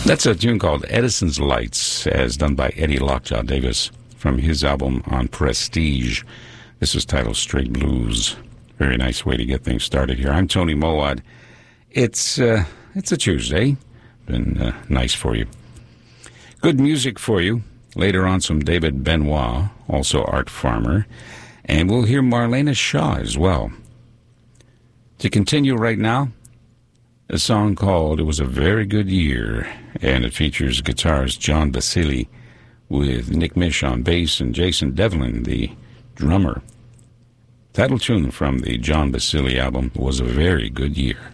That's a tune called Edison's Lights, as done by Eddie Lockjaw Davis from his album on Prestige. This is titled Straight Blues. Very nice way to get things started here. I'm Tony Mowat. It's a Tuesday. Been nice for you. Good music for you. Later on, some David Benoit, also Art Farmer. And we'll hear Marlena Shaw as well. To continue right now, a song called It Was a Very Good Year, and it features guitarist John Basili with Nick Mish on bass and Jason Devlin, the drummer. Title tune from the John Basili album, Was a Very Good Year.